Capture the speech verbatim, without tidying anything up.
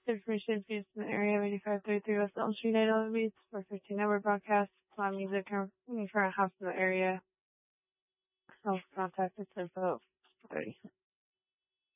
information is used in the area of eighty-five thirty-three West Elm Street, Idaho Beach, four fifteen Network Broadcast, live music from a house in the area. Self contact is info thirty.